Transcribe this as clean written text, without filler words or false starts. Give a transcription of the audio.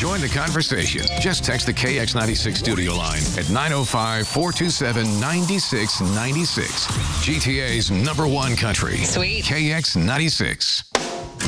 Join the conversation. Just text the KX96 studio line at 905-427-9696. GTA's #1 country. Sweet. KX96.